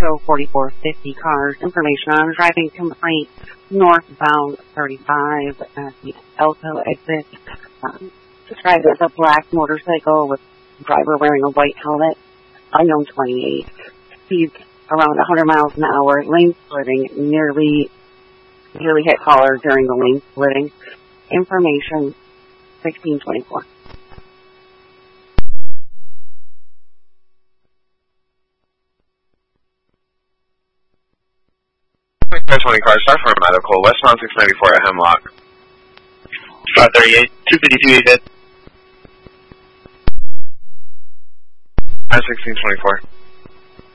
show 4450 cars. Information on a driving complaint northbound 35 at the Elko exit. Described as a black motorcycle with driver wearing a white helmet. Unknown 28. Speeds around 100 miles an hour. Lane splitting. Nearly hit caller during the lane splitting. Information 1624. 20 cars, start from medical, westbound 694 at Hemlock. 538, 252 8 at 1624.